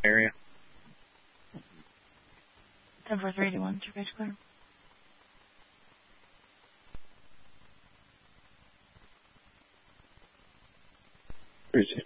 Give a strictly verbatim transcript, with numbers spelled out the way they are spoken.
area. ten four three eighty-one, two page clear. three six